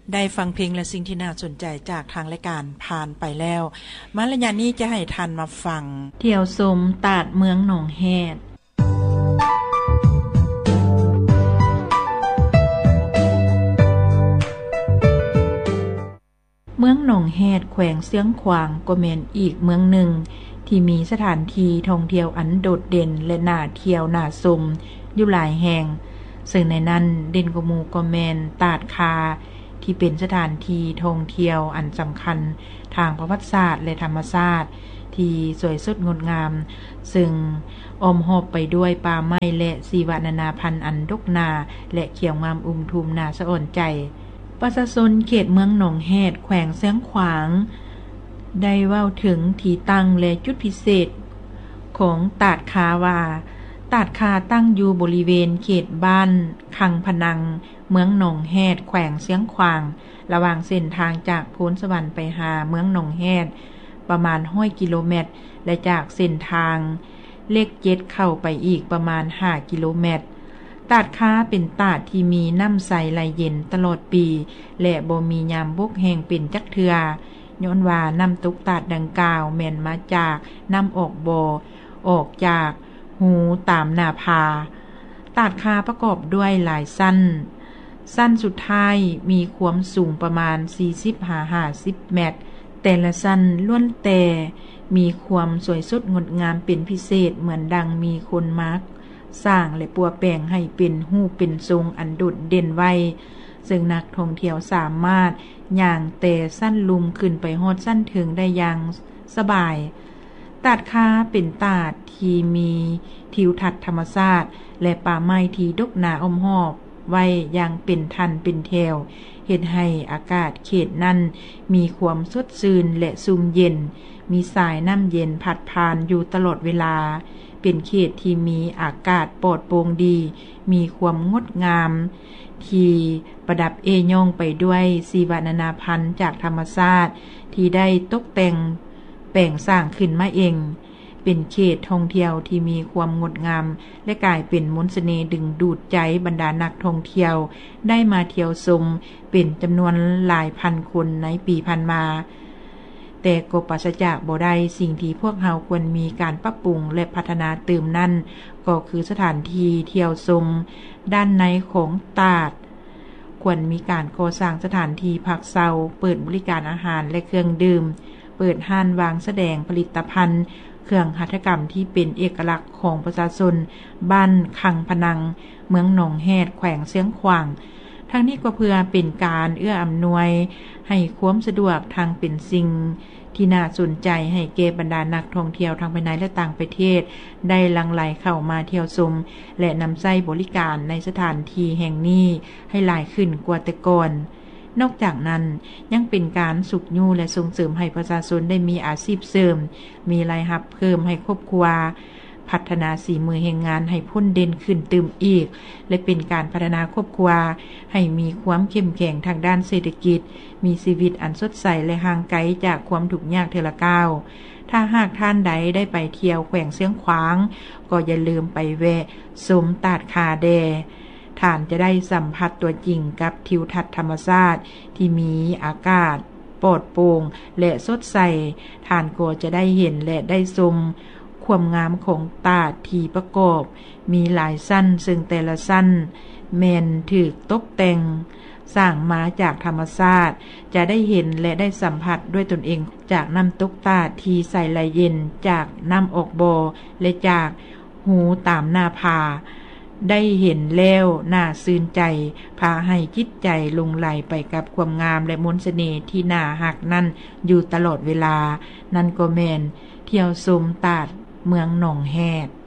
ได้ฟังเพลงและสิ่งที่น่าสนใจจากทางรายการผ่านไปแล้วมาระยะนี้จะให้ทันมาฟังเที่ยวชมตาดเมืองหนองแฮดเมืองหนองแฮดแขวงเสียงขวางก็แม่นอีกเมืองหนึ่งที่มีสถานที่ท่องเที่ยวอันโดดเด่นและน่าเที่ยวน่าชมอยู่หลายแห่งซึ่งในนั้นเด่นกว่าหมู่ก็แม่นตาดคาที่เป็นสถานที่ท่องเที่ยวอันสำคัญทางประวัติศาสตร์และธรรมชาติที่สวยสดงดงามซึ่งอ้อมหอบไปด้วยป่าไม้และชีวนานาพันธุ์อันดกนาและเขียวงามทุมน่าสะอ่อนใจประชาชนเขตเมืองหนองแฮดแขวงเสียงขวางได้เว้าถึงที่ตั้งและจุดพิเศษของตาดคาว่าตาดคาตั้งอยู่บริเวณเขตบ้านคังพนังเมืองหนองแฮดแขวงเสียงขวางระหว่างเส้นทางจากโพนสวรรค์ไปหาเมืองหนองแฮดประมาณ100กิโลเมตรและจากเส้นทางเลข7เข้าไปอีกประมาณ5กิโลเมตรตาดคาเป็นตาดที่มีน้ำใสไหลเย็นตลอดปีและบ่มียามบกแห้งเป็นจักเทื่อย้อนว่าน้ำตกตาดดังกล่าวแม่นมาจากน้ำออกบ่อออกจากหูตามหน้าผาตาดคาประกอบด้วยหลายสั้นสุดท้ายมีความสูงประมาณ40-50เมตรแต่ละสั้นล้วนแต่มีความสวยสดงดงามเป็นพิเศษเหมือนดังมีคนมาร์กสร้างและปัวแปลงให้เป็นรูปเป็นทรงอันโดดเด่นไว้ซึ่งนักท่องเที่ยวสามารถย่างแต่สั้นลุมขึ้นไปฮอดสั้นถึงได้อย่างสบายตาดคาเป็นตาดที่มีทิวทัศน์ธรรมชาติและป่าไม้ที่ดกหนาอ้อมหอบไว้อย่างเป็นทันเป็นแถวเฮ็ดให้อากาศเขตนั้นมีความสดชื่นและซุ่มเย็นมีสายน้ำเย็นพัดผ่านอยู่ตลอดเวลาเป็นเขตที่มีอากาศปลอดโปร่งดีมีความงดงามที่ประดับเอย่องไปด้วยชีวนานาพันธุ์จากธรรมชาติที่ได้ตกแต่งแปลงสร้างขึ้นมาเองเป็นเขตท่องเที่ยวที่มีความงดงามและกลายเป็นมนต์เสน่ห์ดึงดูดใจบรรดานักท่องเที่ยวได้มาเที่ยวชมเป็นจำนวนหลายพันคนในปีผ่านมาแต่ก็ปราศจากบ่ได้สิ่งที่พวกเราควรมีการปรับปรุงและพัฒนาเติมนั่นก็คือสถานที่เที่ยวชมด้านในของตาดควรมีการก่อสร้างสถานที่พักเช้าเปิดบริการอาหารและเครื่องดื่มเปิดห้านวางแสดงผลิตภัณฑ์เครื่องหัตถกรรมที่เป็นเอกลักษณ์ของประชาชนบ้านคังพนังเมืองหนองแฮดแขวงเสียงขวางทั้งนี้ก็เพื่อเป็นการเอื้ออำนวยให้ความสะดวกทางเป็นสิ่งที่น่าสนใจให้แก่บรรดานักท่องเที่ยวทั้งภายในและต่างประเทศได้หลั่งไหลเข้ามาเที่ยวชมและนำใช้บริการในสถานที่แห่งนี้ให้หลายขึ้นกว่าแต่ก่อนนอกจากนั้นยังเป็นการสุขยู่และส่งเสริมให้ประชาชนได้มีอาชีพเสริมมีรายรับเพิ่มให้ครอบครัวพัฒนาฝีมือแห่งงานให้พ้นเด่นขึ้นเติมอีกและเป็นการพัฒนาครอบครัวให้มีความเข้มแข็งทางด้านเศรษฐกิจมีชีวิตอันสดใสและห่างไกลจากความทุกข์ยากเทอละก้าวถ้าหากท่านใดได้ไปเที่ยวแขวงเสียงขวางก็อย่าลืมไปแวะชมตาดคาแดท่านจะได้สัมผัสตัวจริงกับทิวทัศน์ธรรมชาติที่มีอากาศปลอดโปร่งและสดใสท่านก็จะได้เห็นและได้ชมความงามของตาดที่ประกอบมีหลายสั้นซึ่งแต่ละสั้นแม่นถูกตกแต่งสร้างมาจากธรรมชาติจะได้เห็นและได้สัมผัสด้วยตนเองจากน้ำตกตาดที่ใสไหลเย็นจากน้ำออกบ่อและจากหูตามหน้าผาได้เห็นแล้วน่าชื่นใจพาให้จิตใจลงไหลไปกับความงามและมนต์เสน่ห์ที่น่าฮักนั่นอยู่ตลอดเวลานั่นก็แม่นเที่ยวชมตาดเมืองหนองแฮด